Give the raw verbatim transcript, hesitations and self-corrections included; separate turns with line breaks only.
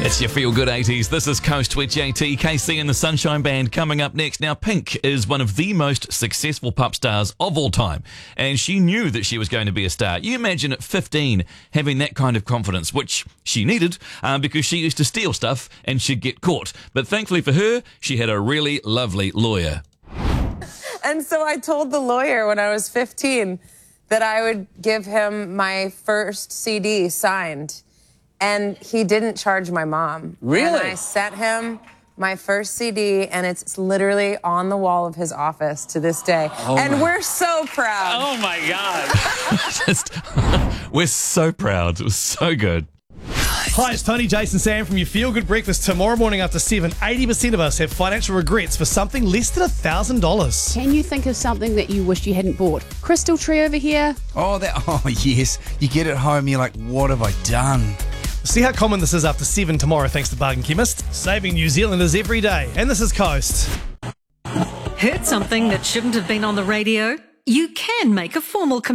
It's your Feel Good eighties. This is Coast with J T, K C and the Sunshine Band coming up next. Now, Pink is one of the most successful pop stars of all time, and she knew that she was going to be a star. You imagine at fifteen having that kind of confidence, which she needed uh, because she used to steal stuff and she'd get caught. But thankfully for her, she had a really lovely lawyer.
And so I told the lawyer when I was fifteen that I would give him my first C D signed. And he didn't charge my mom.
Really?
And I sent him my first C D, and it's literally on the wall of his office to this day.
Oh
and
my.
we're so proud.
Oh, my God.
Just, we're so proud. It was so good.
Hi, it's Tony, Jason, Sam from your Feel Good Breakfast. Tomorrow morning after seven, eighty percent of us have financial regrets for something less than one thousand dollars.
Can you think of something that you wish you hadn't bought? Crystal tree over here.
Oh, that. Oh, yes. You get it home, you're like, what have I done?
See how common this is after seven tomorrow thanks to Bargain Chemist. Saving New Zealanders every day. And this is Coast.
Heard something that shouldn't have been on the radio? You can make a formal